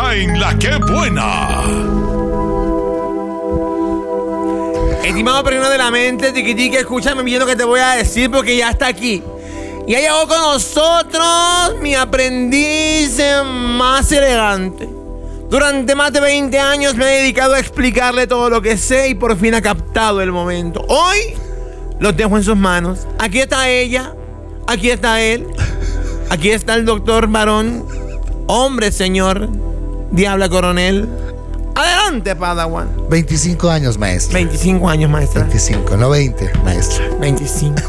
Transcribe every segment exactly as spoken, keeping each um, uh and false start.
está en La Que Buena. Estimado perino de la mente, tiquitique, escúchame bien lo que te voy a decir porque ya está aquí. Ya llegó con nosotros mi aprendiz más elegante. Durante más de veinte años me he dedicado a explicarle todo lo que sé y por fin ha captado el momento. Hoy lo dejo en sus manos. Aquí está ella, aquí está él, aquí está el doctor varón, hombre, señor, diabla coronel. Adelante, Padawan. veinticinco años, maestra. veinticinco años, maestra. veinticinco, no veinte, maestra. veinticinco.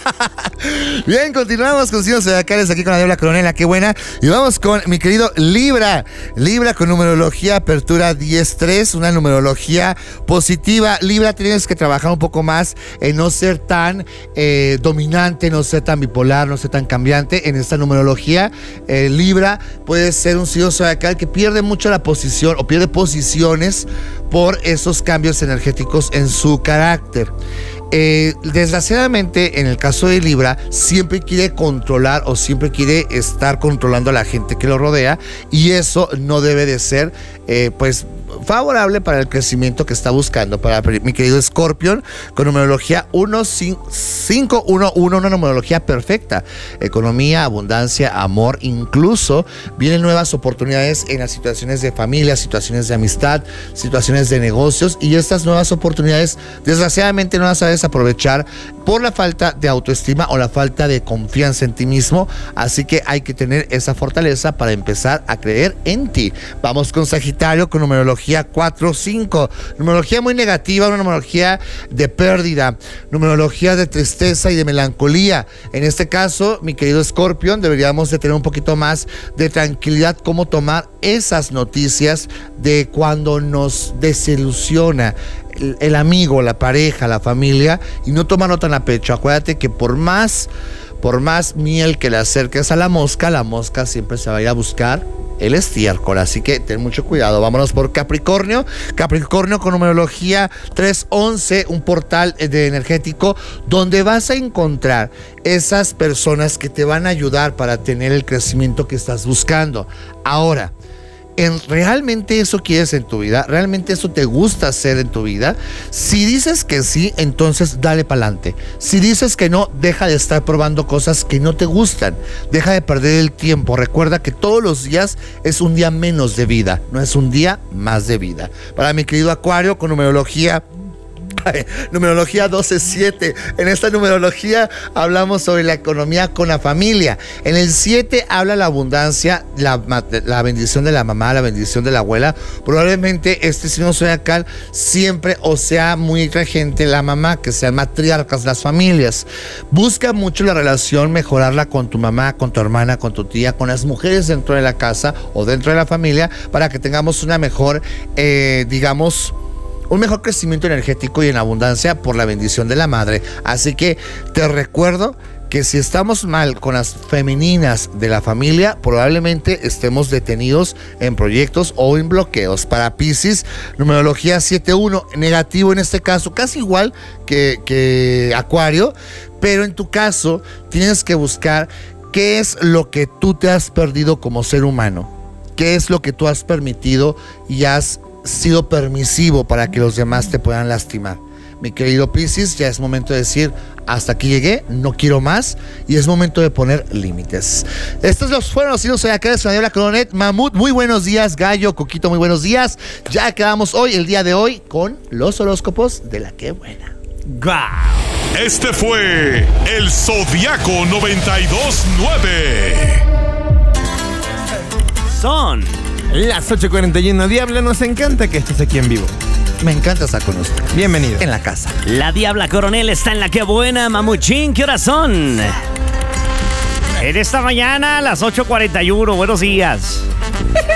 Bien, continuamos con Signos Zodiacales aquí con la Diabla Coronel, qué buena. Y vamos con mi querido Libra. Libra con numerología apertura diez tres, una numerología positiva. Libra, tienes que trabajar un poco más en no ser tan eh, dominante, no ser tan bipolar, no ser tan cambiante. En esta numerología, eh, Libra puede ser un signo zodiacal que pierde mucho la posición o pierde posiciones por esos cambios energéticos en su carácter. Eh, desgraciadamente, en el caso de Libra, siempre quiere controlar o siempre quiere estar controlando a la gente que lo rodea, y eso no debe de ser, eh, pues, favorable para el crecimiento que está buscando. Para mi querido Scorpion, con numerología uno cinco uno uno, una numerología perfecta. Economía, abundancia, amor, incluso vienen nuevas oportunidades en las situaciones de familia, situaciones de amistad, situaciones de negocios, y estas nuevas oportunidades desgraciadamente no las sabes aprovechar por la falta de autoestima o la falta de confianza en ti mismo, así que hay que tener esa fortaleza para empezar a creer en ti. Vamos con Sagitario con numerología cuatro cinco, numerología muy negativa, una numerología de pérdida, numerología de tristeza y de melancolía. En este caso, mi querido Scorpion, deberíamos de tener un poquito más de tranquilidad, cómo tomar esas noticias de cuando nos desilusiona el, el amigo, la pareja, la familia, y no tomarlo tan a pecho. Acuérdate que por más por más miel que le acerques a la mosca, la mosca siempre se va a ir a buscar el estiércol, así que ten mucho cuidado. Vámonos por Capricornio. Capricornio con numerología tres once, un portal de energético donde vas a encontrar esas personas que te van a ayudar para tener el crecimiento que estás buscando. Ahora, ¿En ¿realmente eso quieres en tu vida? ¿Realmente eso te gusta hacer en tu vida? Si dices que sí, entonces dale para adelante. Si dices que no, deja de estar probando cosas que no te gustan. Deja de perder el tiempo. Recuerda que todos los días es un día menos de vida, no es un día más de vida. Para mi querido Acuario, con numerología numerología doce siete. En esta numerología hablamos sobre la economía con la familia. En el siete habla la abundancia, la, la bendición de la mamá, la bendición de la abuela. Probablemente este signo zodiacal siempre o sea muy regente la mamá, que sean matriarcas las familias. Busca mucho la relación, mejorarla con tu mamá, con tu hermana, con tu tía, con las mujeres dentro de la casa o dentro de la familia, para que tengamos una mejor, eh, digamos, un mejor crecimiento energético y en abundancia por la bendición de la madre. Así que te recuerdo que si estamos mal con las femeninas de la familia, probablemente estemos detenidos en proyectos o en bloqueos. Para Piscis, numerología siete uno, negativo en este caso, casi igual que, que Acuario, pero en tu caso tienes que buscar qué es lo que tú te has perdido como ser humano, qué es lo que tú has permitido y has sido permisivo para que los demás te puedan lastimar. Mi querido Piscis, ya es momento de decir hasta aquí llegué, no quiero más, y es momento de poner límites. Estos los fueron los signos zodiacales con la Diabla Coronel. Mamut, muy buenos días. Gallo, Coquito, muy buenos días. Ya quedamos hoy, el día de hoy, con los horóscopos de La Que Buena. ¡Guau! Este fue el Zodiaco noventa y dos nueve. Son las ocho cuarenta y uno. Diabla, nos encanta que estés aquí en vivo. Me encanta estar con usted. Bienvenido. En la casa. La Diabla Coronel está en La Que Buena, mamuchín. ¿Qué horas son? En esta mañana, a las ocho cuarenta y uno. Buenos días.